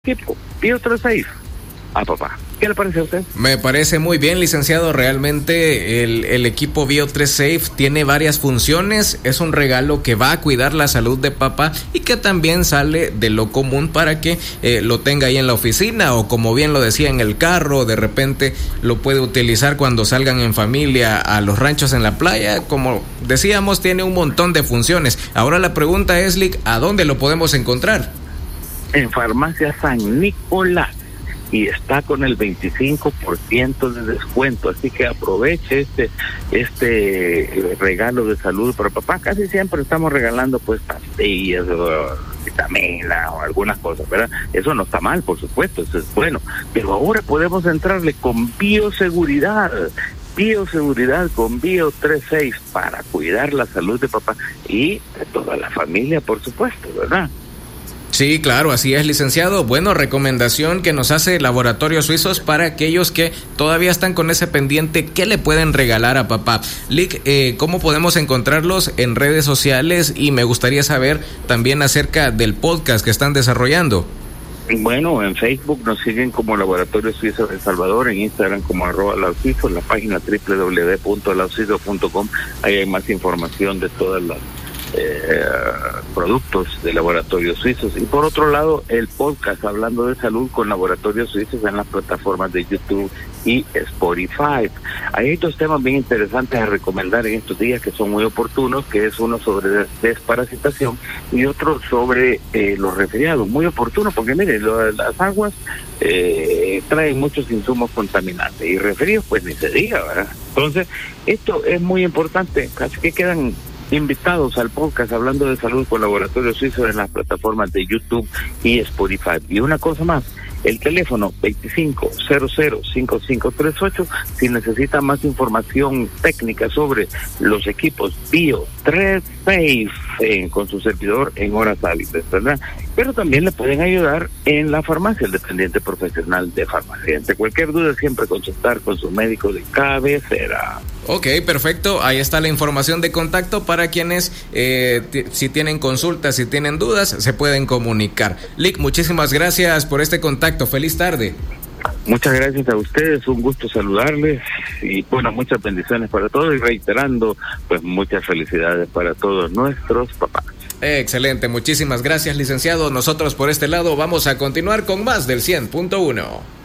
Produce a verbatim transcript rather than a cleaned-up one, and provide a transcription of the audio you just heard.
equipo Bio tres seis a papá. ¿Qué le parece a usted? Me parece muy bien, licenciado. Realmente el, el equipo Bio tres Safe tiene varias funciones. Es un regalo que va a cuidar la salud de papá y que también sale de lo común para que eh, lo tenga ahí en la oficina o, como bien lo decía, en el carro. De repente lo puede utilizar cuando salgan en familia a los ranchos en la playa. Como decíamos, tiene un montón de funciones. Ahora la pregunta es, Lick, ¿a dónde lo podemos encontrar? En Farmacia San Nicolás. Y está con el veinticinco por ciento de descuento, así que aproveche este este regalo de salud para papá. Casi siempre estamos regalando pues pastillas o vitamina o algunas cosas, ¿verdad? Eso no está mal, por supuesto, eso es bueno, pero ahora podemos entrarle con bioseguridad. Bioseguridad con Bio tres seis para cuidar la salud de papá y de toda la familia, por supuesto, ¿verdad? Sí, claro, así es, licenciado. Bueno, recomendación que nos hace Laboratorios Suizos para aquellos que todavía están con ese pendiente, ¿qué le pueden regalar a papá? Lick, eh, ¿cómo podemos encontrarlos en redes sociales? Y me gustaría saber también acerca del podcast que están desarrollando. Bueno, en Facebook nos siguen como Laboratorios Suizos de El Salvador, en Instagram como arroba lausuizo, en la página doble u doble u doble u punto lausuizo punto com, ahí hay más información de todas las Eh, productos de Laboratorios Suizos. Y por otro lado, el podcast Hablando de Salud con Laboratorios Suizos en las plataformas de YouTube y Spotify. Hay dos temas bien interesantes a recomendar en estos días que son muy oportunos, que es uno sobre desparasitación y otro sobre eh, los resfriados. Muy oportuno porque mire, lo, las aguas eh, traen muchos insumos contaminantes y resfríos pues ni se diga, ¿verdad? Entonces, esto es muy importante, así que quedan invitados al podcast Hablando de Salud con Laboratorios Suizos en las plataformas de YouTube y Spotify. Y una cosa más, el teléfono veinticinco cero cero cinco cinco tres ocho, si necesita más información técnica sobre los equipos Bio tres Safe eh, con su servidor en horas hábiles, ¿verdad? Pero también le pueden ayudar en la farmacia, el dependiente profesional de farmacia. Ante cualquier duda, siempre consultar con su médico de cabecera. Ok, perfecto. Ahí está la información de contacto para quienes, eh, t- si tienen consultas, si tienen dudas, se pueden comunicar. Lick, muchísimas gracias por este contacto. Feliz tarde. Muchas gracias a ustedes, un gusto saludarles y bueno, muchas bendiciones para todos y reiterando, pues muchas felicidades para todos nuestros papás. Excelente, muchísimas gracias, licenciado. Nosotros por este lado vamos a continuar con más del cien punto uno.